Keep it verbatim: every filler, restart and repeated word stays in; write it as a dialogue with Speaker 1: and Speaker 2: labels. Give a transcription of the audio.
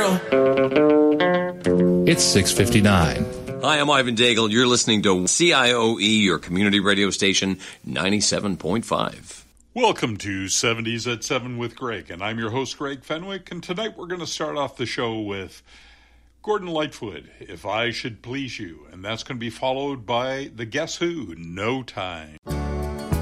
Speaker 1: radio.
Speaker 2: It's six fifty-nine.
Speaker 3: Hi, I'm Ivan Daigle. You're listening to C I O E, your community radio station, ninety-seven point five.
Speaker 4: Welcome to seventies at seven with Greg, and I'm your host, Greg Fenwick, and tonight we're going to start off the show with Gordon Lightfoot, If I Should Please You, and that's going to be followed by the Guess Who, No Time.